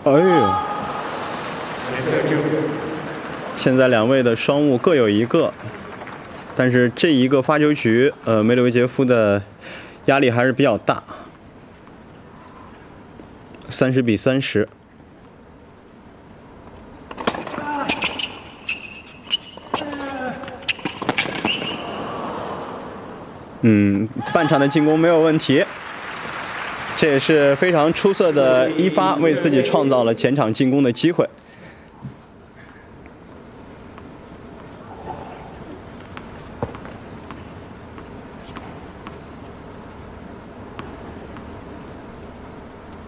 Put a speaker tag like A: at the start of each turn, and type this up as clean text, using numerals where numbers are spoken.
A: 哎呦！现在两位的双误各有一个，但是这一个发球局，梅德韦杰夫的压力还是比较大，30比30。半场的进攻没有问题，这也是非常出色的一发，为自己创造了前场进攻的机会。